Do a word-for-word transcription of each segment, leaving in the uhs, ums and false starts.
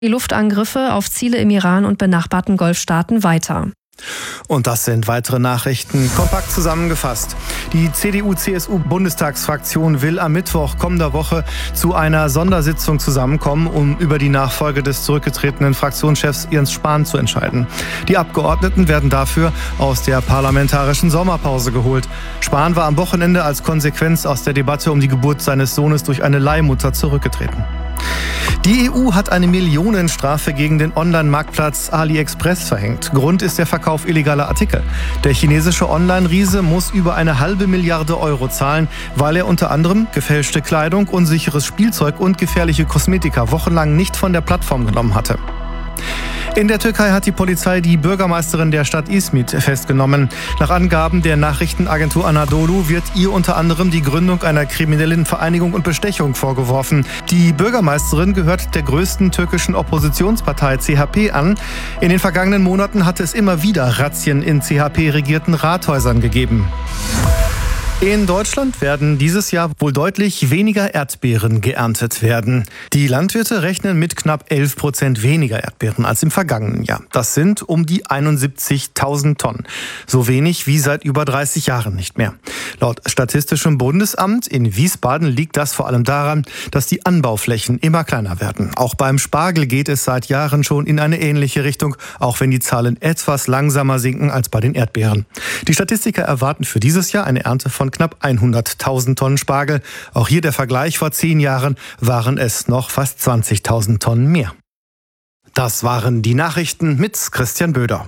die Luftangriffe auf Ziele im Iran und benachbarten Golfstaaten weiter. Und das sind weitere Nachrichten. Kompakt zusammengefasst. Die C D U C S U-Bundestagsfraktion will am Mittwoch kommender Woche zu einer Sondersitzung zusammenkommen, um über die Nachfolge des zurückgetretenen Fraktionschefs Jens Spahn zu entscheiden. Die Abgeordneten werden dafür aus der parlamentarischen Sommerpause geholt. Spahn war am Wochenende als Konsequenz aus der Debatte um die Geburt seines Sohnes durch eine Leihmutter zurückgetreten. Die E U hat eine Millionenstrafe gegen den Online-Marktplatz AliExpress verhängt. Grund ist der Verkauf illegaler Artikel. Der chinesische Online-Riese muss über eine halbe Milliarde Euro zahlen, weil er unter anderem gefälschte Kleidung, unsicheres Spielzeug und gefährliche Kosmetika wochenlang nicht von der Plattform genommen hatte. In der Türkei hat die Polizei die Bürgermeisterin der Stadt Izmit festgenommen. Nach Angaben der Nachrichtenagentur Anadolu wird ihr unter anderem die Gründung einer kriminellen Vereinigung und Bestechung vorgeworfen. Die Bürgermeisterin gehört der größten türkischen Oppositionspartei C H P an. In den vergangenen Monaten hatte es immer wieder Razzien in C H P-regierten Rathäusern gegeben. In Deutschland werden dieses Jahr wohl deutlich weniger Erdbeeren geerntet werden. Die Landwirte rechnen mit knapp elf Prozent weniger Erdbeeren als im vergangenen Jahr. Das sind um die einundsiebzigtausend Tonnen. So wenig wie seit über dreißig Jahren nicht mehr. Laut Statistischem Bundesamt in Wiesbaden liegt das vor allem daran, dass die Anbauflächen immer kleiner werden. Auch beim Spargel geht es seit Jahren schon in eine ähnliche Richtung, auch wenn die Zahlen etwas langsamer sinken als bei den Erdbeeren. Die Statistiker erwarten für dieses Jahr eine Ernte von knapp hunderttausend Tonnen Spargel. Auch hier der Vergleich: vor zehn Jahren waren es noch fast zwanzigtausend Tonnen mehr. Das waren die Nachrichten mit Christian Böder.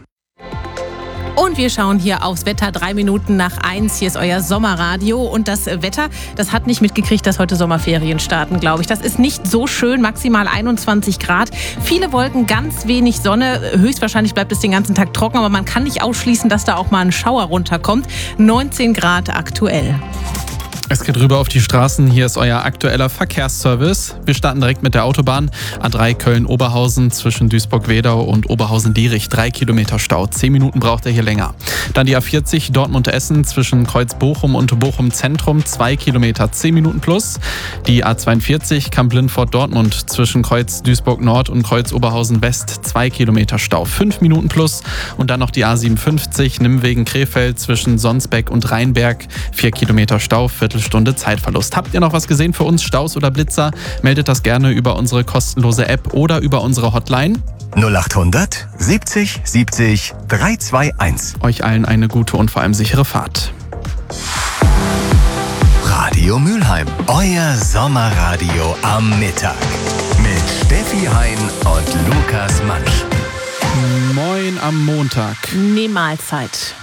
Und wir schauen hier aufs Wetter, drei Minuten nach eins. Hier ist euer Sommerradio. Und das Wetter, das hat nicht mitgekriegt, dass heute Sommerferien starten, glaube ich. Das ist nicht so schön, maximal einundzwanzig Grad. Viele Wolken, ganz wenig Sonne. Höchstwahrscheinlich bleibt es den ganzen Tag trocken, aber man kann nicht ausschließen, dass da auch mal ein Schauer runterkommt. neunzehn Grad aktuell. Es geht rüber auf die Straßen. Hier ist euer aktueller Verkehrsservice. Wir starten direkt mit der Autobahn. A drei Köln-Oberhausen zwischen Duisburg-Wedau und Oberhausen-Dierich. Drei Kilometer Stau. Zehn Minuten braucht er hier länger. Dann die A vierzig Dortmund-Essen zwischen Kreuz-Bochum und Bochum-Zentrum. Zwei Kilometer. Zehn Minuten plus. Die A zweiundvierzig Kamp-Lindfort-Dortmund zwischen Kreuz-Duisburg-Nord und Kreuz-Oberhausen-West. Zwei Kilometer Stau. Fünf Minuten plus. Und dann noch die A siebenundfünfzig Nimwegen-Krefeld zwischen Sonsbeck und Rheinberg. Vier Kilometer Stau. Viertel Stunde Zeitverlust. Habt ihr noch was gesehen für uns, Staus oder Blitzer? Meldet das gerne über unsere kostenlose App oder über unsere Hotline. null achthundert siebzig siebzig dreihunderteinundzwanzig. Euch allen eine gute und vor allem sichere Fahrt. Radio Mülheim, euer Sommerradio am Mittag. Mit Steffi Hein und Lukas Mansch. Moin am Montag. Nee, Mahlzeit.